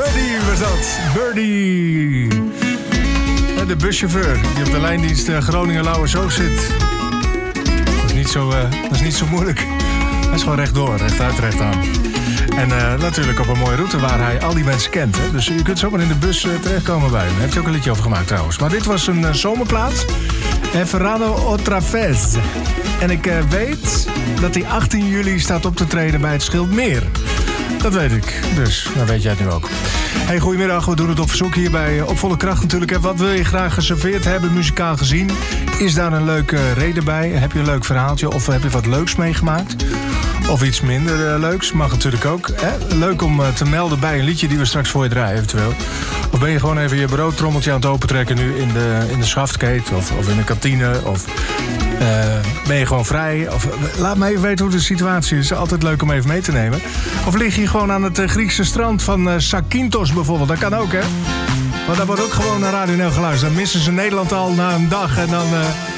Birdie was dat. Birdie. De buschauffeur die op de lijndienst Groningen-Lauwersoog zit. Dat is niet zo moeilijk. Hij is gewoon rechtdoor, rechtuit, rechtaan. En natuurlijk op een mooie route waar hij al die mensen kent. Hè? Dus je kunt zomaar in de bus terechtkomen bij hem. Daar heeft hij ook een liedje over gemaakt trouwens. Maar dit was een zomerplaat. Verrado otra vez. En ik weet dat hij 18 juli staat op te treden bij het Schildmeer. Dat weet ik. Dus, dan weet jij het nu ook. Hey, goedemiddag. We doen het op verzoek hier bij Op Volle Kracht natuurlijk. Hè. Wat wil je graag geserveerd hebben, muzikaal gezien? Is daar een leuke reden bij? Heb je een leuk verhaaltje? Of heb je wat leuks meegemaakt? Of iets minder leuks? Mag natuurlijk ook. Hè? Leuk om te melden bij een liedje die we straks voor je draaien eventueel. Of ben je gewoon even je broodtrommeltje aan het opentrekken nu in de schaftkate of in de kantine? Of ben je gewoon vrij? Of laat me even weten hoe de situatie is. Altijd leuk om even mee te nemen. Of lig je gewoon aan het Griekse strand van Zakynthos bijvoorbeeld? Dat kan ook, hè? Want daar wordt ook gewoon naar Radio NL geluisterd. Dan missen ze Nederland al na een dag en dan